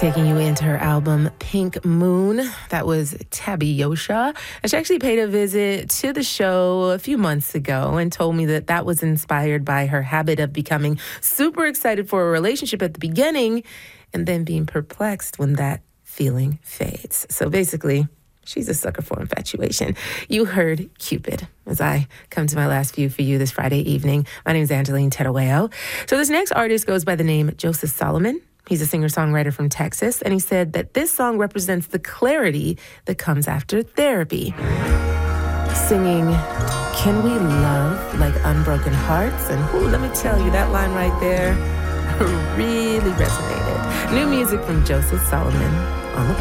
taking you into her album Pink Moon. That was Tabby Yosha. And she actually paid a visit to the show a few months ago and told me that that was inspired by her habit of becoming super excited for a relationship at the beginning and then being perplexed when that feeling fades. So basically, she's a sucker for infatuation. You heard Cupid as I come to my last view for you this Friday evening. My name is Angeline Terueo. So this next artist goes by the name Joseph Solomon. He's a singer-songwriter from Texas, and he said that this song represents the clarity that comes after therapy. Singing, "Can we love like unbroken hearts?" And let me tell you, that line right there really resonated. New music from Joseph Solomon.